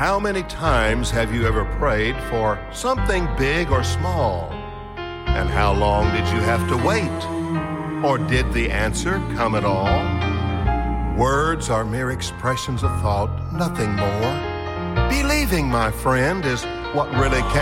How many times have you ever prayed for something big or small? And how long did you have to wait? Or did the answer come at all? Words are mere expressions of thought, nothing more. Believing, my friend, is what really counts.